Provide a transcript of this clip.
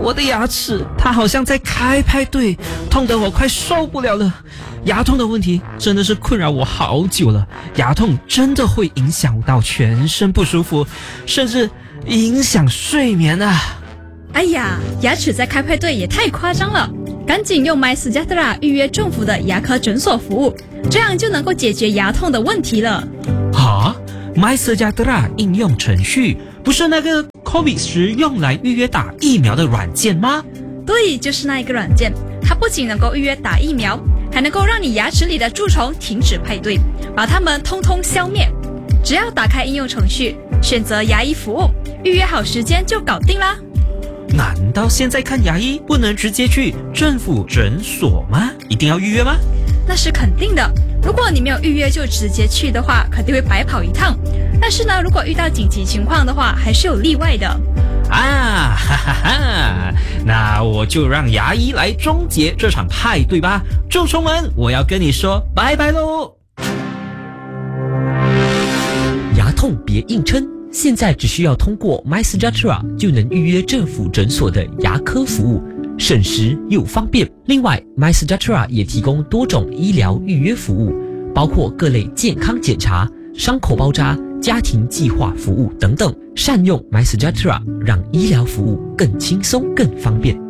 我的牙齿它好像在开派对，痛得我快受不了了。牙痛的问题真的是困扰我好久了，牙痛真的会影响到全身不舒服，甚至影响睡眠啊。 哎呀，牙齿在开派对也太夸张了，赶紧用 MySejahtera 预约政府的牙科诊所服务，这样就能够解决牙痛的问题了。 啊 MySejahtera 应用程序不是那个 COVID 时用来预约打疫苗的软件吗？ 对，就是那一个软件，它不仅能够预约打疫苗，还能够让你牙齿里的蛀虫停止派对，把它们通通消灭。只要打开应用程序，选择牙医服务，预约好时间就搞定啦。 难道现在看牙医不能直接去政府诊所吗？一定要预约吗？ 那是肯定的，如果你没有预约就直接去的话，肯定会白跑一趟。但是呢，如果遇到紧急情况的话，还是有例外的。 啊，哈哈哈！那我就让牙医来终结这场派对吧。蛀虫们，我要跟你说拜拜喽！ 牙痛别硬撑，现在只需要通过 MySejahtera 就能预约政府诊所的牙科服务，省时又方便。另外 MySejahtera 也提供多种医疗预约服务，包括各类健康检查、伤口包扎、家庭计划服务等等。善用 MySejahtera，让医疗服务更轻松、更方便。